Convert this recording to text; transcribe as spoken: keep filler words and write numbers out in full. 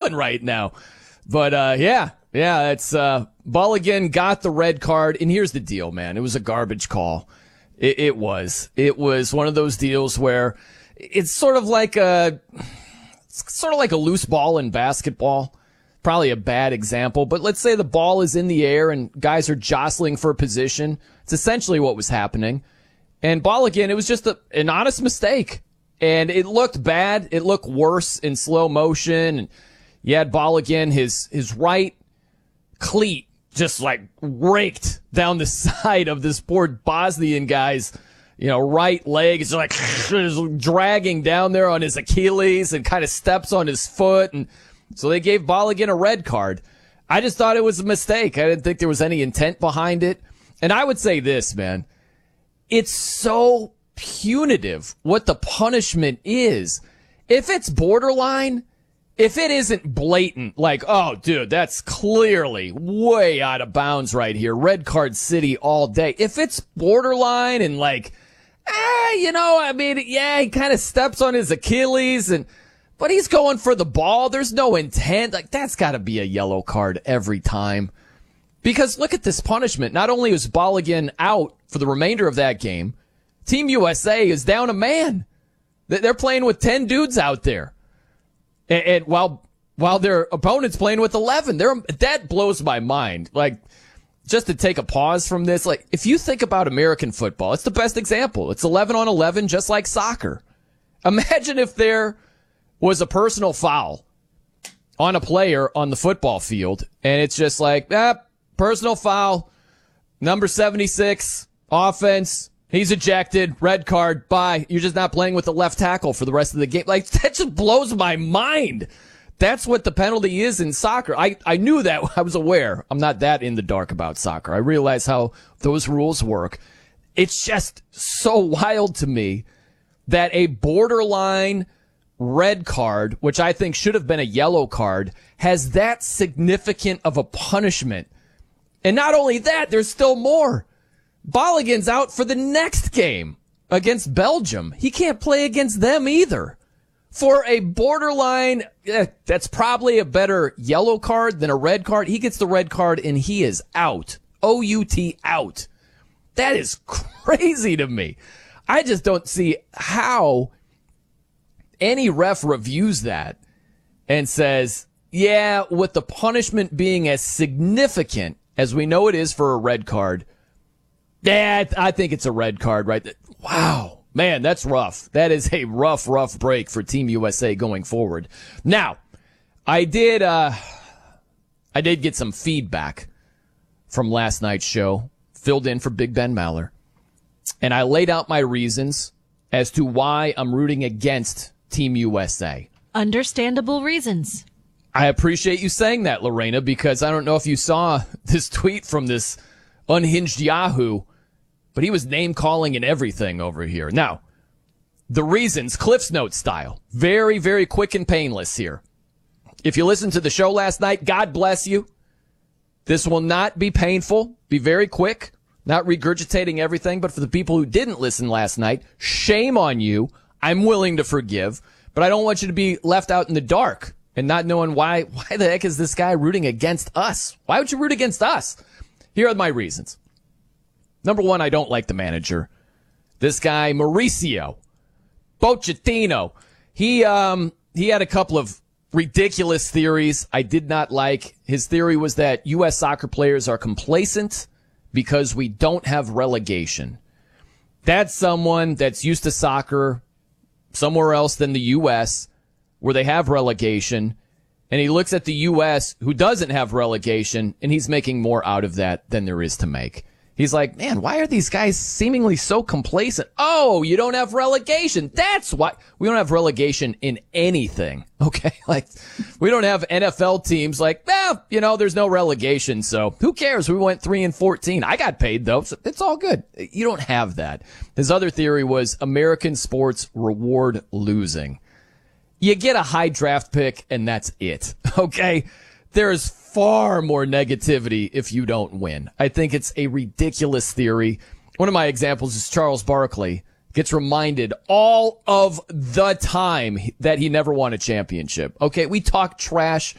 going right now. But, uh, yeah, yeah, it's, uh, Balogun got the red card. And here's the deal, man. It was a garbage call. It, it was. It was one of those deals where it's sort of like a, it's sort of like a loose ball in basketball. Probably a bad example, but let's say the ball is in the air and guys are jostling for position. It's essentially what was happening. And Balogun, it was just a, an honest mistake. And it looked bad. It looked worse in slow motion. And you had Balogun, his, his right cleat just like raked down the side of this poor Bosnian guy's, you know, right leg. It's like dragging down there on his Achilles and kind of steps on his foot. And so they gave Balogun a red card. I just thought it was a mistake. I didn't think there was any intent behind it. And I would say this, man. It's so punitive what the punishment is. If it's borderline, if it isn't blatant, like, oh, dude, that's clearly way out of bounds right here. Red card city all day. If it's borderline and like, eh, you know, I mean, yeah, he kind of steps on his Achilles and, but he's going for the ball. There's no intent. Like, that's got to be a yellow card every time. Because look at this punishment. Not only is Balogun out for the remainder of that game, Team U S A is down a man. They're playing with ten dudes out there. And, and while while their opponent's playing with eleven. They're, that blows my mind. Like, just to take a pause from this, like, if you think about American football, it's the best example. It's eleven on eleven, just like soccer. Imagine if there was a personal foul on a player on the football field, and it's just like, ah, personal foul, number seventy-six, offense, he's ejected, red card, bye. You're just not playing with the left tackle for the rest of the game. Like, that just blows my mind. That's what the penalty is in soccer. I, I knew that. I was aware. I'm not that in the dark about soccer. I realize how those rules work. It's just so wild to me that a borderline red card, which I think should have been a yellow card, has that significant of a punishment. And not only that, there's still more. Balogun's out for the next game against Belgium. He can't play against them either. For a borderline, eh, that's probably a better yellow card than a red card. He gets the red card and he is out. O U T, out. That is crazy to me. I just don't see how any ref reviews that and says, yeah, with the punishment being as significant as we know it is for a red card, yeah, I think it's a red card, right? Wow, man, that's rough. That is a rough, rough break for Team U S A going forward. Now, I did, uh, I did get some feedback from last night's show, filled in for Big Ben Maller, and I laid out my reasons as to why I'm rooting against Team U S A. Understandable reasons. I appreciate you saying that, Lorena, because I don't know if you saw this tweet from this unhinged Yahoo, but he was name-calling and everything over here. Now, the reasons, Cliff's Note style, very, very quick and painless here. If you listened to the show last night, God bless you. This will not be painful. Be very quick, not regurgitating everything, but for the people who didn't listen last night, shame on you. I'm willing to forgive, but I don't want you to be left out in the dark and not knowing why, why the heck is this guy rooting against us? Why would you root against us? Here are my reasons. Number one, I don't like the manager. This guy, Mauricio Pochettino. He, um, he had a couple of ridiculous theories I did not like. His theory was that U S soccer players are complacent because we don't have relegation. That's someone that's used to soccer somewhere else than the U S, where they have relegation, and he looks at the U S, who doesn't have relegation, and he's making more out of that than there is to make. He's like, man, why are these guys seemingly so complacent? Oh, you don't have relegation. That's why. We don't have relegation in anything, okay? Like, we don't have N F L teams like, well, you know, there's no relegation, so who cares? We went three and fourteen. I got paid, though, so it's all good. You don't have that. His other theory was American sports reward losing. You get a high draft pick, and that's it, okay? There's far more negativity if you don't win. I think it's a ridiculous theory. One of my examples is Charles Barkley gets reminded all of the time that he never won a championship. Okay, we talk trash